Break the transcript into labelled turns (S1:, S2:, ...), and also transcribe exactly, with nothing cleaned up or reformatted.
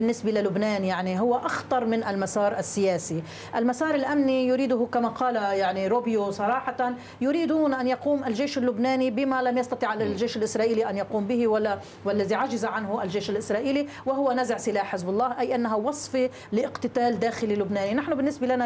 S1: بالنسبة للبنان يعني هو أخطر من المسار السياسي. المسار الأمني يريده كما قال يعني روبيو صراحة، يريدون أن يقوم الجيش اللبناني بما لم يستطع الجيش الإسرائيلي أن يقوم به ولا والذي عجز عنه الجيش الإسرائيلي، وهو نزع سلاح حزب الله، أي أنها وصفة لاقتتال داخلي لبناني. نحن بالنسبة لنا